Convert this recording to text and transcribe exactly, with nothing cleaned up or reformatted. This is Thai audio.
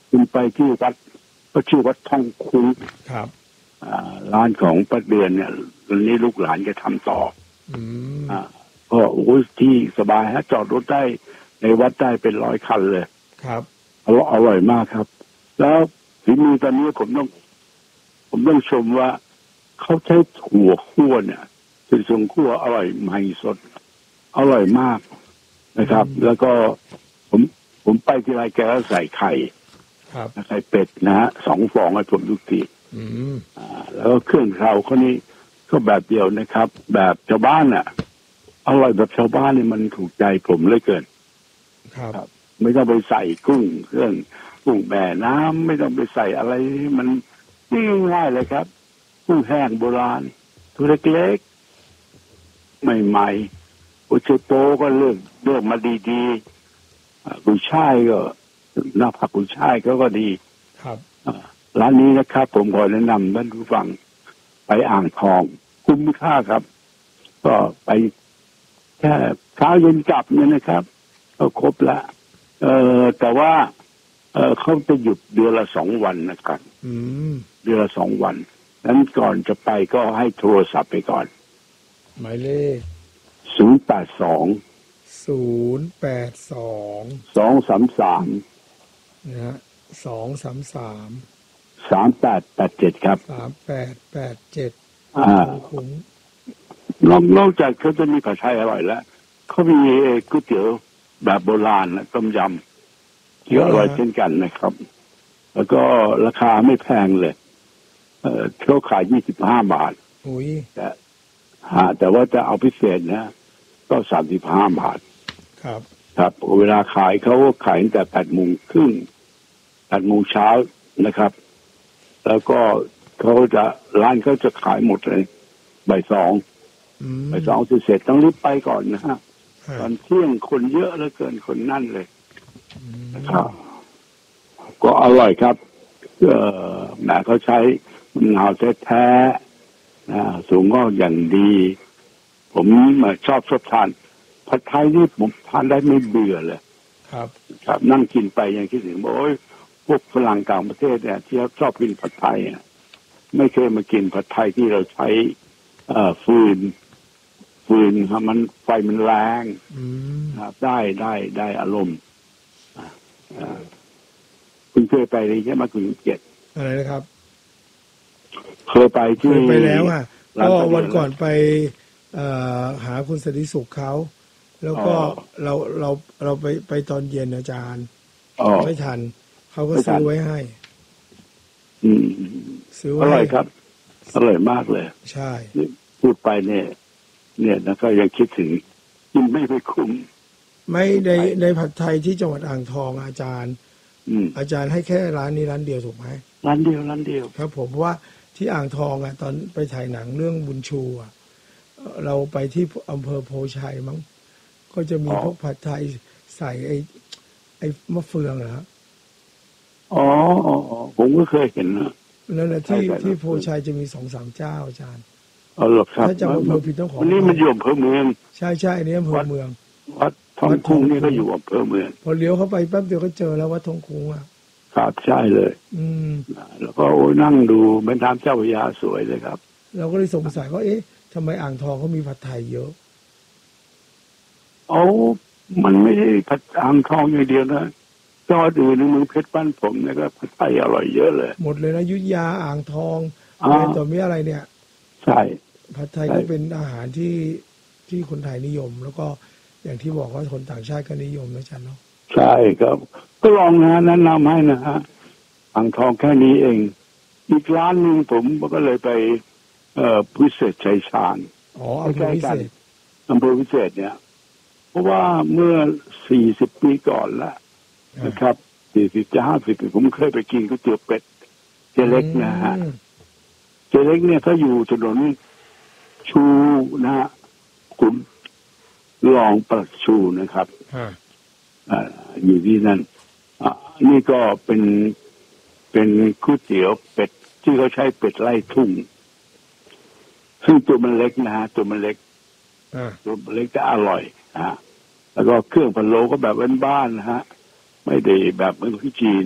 คุณไปที่วัดก็ชื่อวัดทองคุ้งครับร้านของป้าเดือนเนี่ยวันนี้ลูกหลานจะทำต่ออืมอ่าก็โอ้ที่สบายฮะจอดรถได้ในวัดได้เป็นร้อยคันเลยครับอร่อยอร่อยมากครับแล้วฝีมือตอนนี้ผมต้องผมต้องชมว่าเขาใช้ถั่วคั่วเนี่ยเป็นส่วนคั่วอร่อยใหม่สดอร่อยมากนะครับแล้วก็ผมผมไปที่ไรแกก็ใส่ไข่ครับไข่เป็ดนะฮะสองฟองให้ผมทุกทีอืมอ่าแล้วก็เครื่องเคราเขานี่ก็แบบเดียวนะครับแบบชาวบ้านอ่ะอร่อยแบบชาวบ้านนี่มันถูกใจผมเหลือเกินครับไม่ต้องไปใส่กุ้งเครื่องกุ้งแม่น้ำไม่ต้องไปใส่อะไรมันง่ายๆเลยครับกุ้งแห้งโบราณตัวเล็กๆใหม่ๆโอเชโตก็เลือกเลือกมาดีๆกุยช่ายก็หน้าผักกุยช่ายก็ก็ดีครับร้านนี้นะครับผมขอแนะนำท่านผู้ฟังไปอ่างทองคุ้มค่าครับก็ไปแค่เช้าเย็นกลับเนี่ยนะครับก็ครบละเออแต่ว่าเออเขาจะหยุดเดือนละสองวันนะครับอืมเดือนละสองวันนั้นก่อนจะไปก็ให้โทรศัพท์ไปก่อนหมายเลขศูนย์แปดสองศูนย์แปดสองสองสามสามนะฮะสองสามสามสามแปดแปดเจ็ดครับสามแปดแปดเจ็ดอ่าคุ้งนอกนอกจากเขาจะมีผัดไทยอร่อยแล้วเขามีก๋วยเตี๋ยวแบบโบราณนะต้มยำที่อร่อยเช่นกันนะครับแล้วก็ราคาไม่แพงเลยเออเขาขายยี่สิบห้าบาทอุ้ยแต่ฮะแต่ว่าจะเอาพิเศษนะก็สามสิบห้าบาทครับครับเวลาขายเขาขายตั้งแต่แปดโมงครึ่งแปดโมงเช้านะครับแล้วก็เขาจะร้านเขาจะขายหมดเลยบ่ายสองบ่ายสองเสร็จต้องรีบไปก่อนนะฮะตอนเที่ยงคนเยอะเหลือเกินคนนั่นเลยนะครับก็อร่อยครับเอ่อแหมเขาใช้มะนาวแท้ๆนะสูงก็อย่างดีผมชอบชอบทานผัดไทยนี่ผมทานได้ไม่เบื่อเลยครับครับนั่งกินไปยังคิดถึงบอกโอ้ยพวกฝรั่งต่างประเทศเนี่ยที่ชอบกินผัดไทยไม่เคยมากินผัดไทยที่เราใช้เอ่อฟืนฟืนครับมันไฟมันแรงครับได้ได้ได้อารมณ์คุณเคยไปเลยใช่ไหมคุณเกียรติอะไรนะครับเคยไปที่เคยไปแล้วอ่ะก็วันก่อนไปหาคุณสติสุขเขาแล้วก็เราเราเราไปไปตอนเย็นอาจารย์ไม่ทันเขาก็ซื้อไว้ให้อืมซื้ออร่อยครับอร่อยมากเลยใช่พูดไปเนี่ยเนี่ยนะก็ยังคิดถึงกินไม่ไปคุ้มไม่ในในผัดไทยที่จังหวัดอ่างทองอาจารย์อาจารย์ให้แค่ร้านนี้ร้านเดียวถูกไหมร้านเดียวร้านเดียวครับผมเพราะว่าที่อ่างทองอ่ะตอนไปถ่ายหนังเรื่องบุญชูอ่ะเราไปที่อำเภอโพชัยมั้งก็จะมีพวกผัดไทยใส่ไอ้ไอ้มะเฟืองเหรออ๋อผมก็เคยเห็นนะนั่นแหละที่ที่โพชัยจะมีสองสามเจ้าอาจารย์อ๋อหรอครับถ้าจะอำเภอผิดต้องขอวันนี้มันอยู่อำเภอเมืองใช่ใช่นี่อำเภอเมืองวัดทองคุ้งนี่ก็อยู่อำเภอเมืองพอเลี้ยวเข้าไปแป๊บเดียวก็เจอแล้ววัดทองคุ้งอ่ะครับใช่เลยอืมแล้วก็โอ้นั่งดูแม่น้ำเจ้าพระยาสวยเลยครับเราก็เลยสงสัยว่าเอ๊ะทำไมอ่างทองเขามีผัดไทยเยอะโอ้มันไม่ได้ผัดอ่างทองอย่างเดียวนะจอดูในเมืองเพชรบ้านผมนะครับผัดไทยอร่อยเยอะเลยหมดเลยนะยุธยาอ่างทองอะไรต่อมีอะไรเนี่ยใช่ผัดไทยก็เป็นอาหารที่ที่คนไทยนิยมแล้วก็อย่างที่บอกว่าคนต่างชาติก็นิยมนะจ๊ะเนาะใช่ครับก็ลองนะแนะนำให้นะฮะอ่างทองแค่นี้เองอีกร้านหนึ่งผมก็เลยไปเอ่อพิเศษชัยชาญอ๋ออำเภอพิเศษอำเภอพิเศษเนี่ยเพราะว่าเมื่อสี่สิบปีก่อนแล้วนะครับสี่สิบจะห้าสิบปีผมเคยไปกินก๋วยเตี๋ยวเป็ดเจเล็กนะฮะเจเล็กเนี่ยเขาอยู่ถนนชูนะฮะคุณลองประชูนะครับอ่าอยู่ที่นั่นอ่านี่ก็เป็นเป็นก๋วยเตี๋ยวเป็ดที่เขาใช้เป็ดไล่ทุ่งซึ่งตัวมันเล็กนะฮะตัวมันเล็กตัวมันเล็กจะอร่อยนะฮะแล้วก็เครื่องพะโล้ก็แบบบ้านๆนะฮะไม่ได้แบบเหมือนที่จีน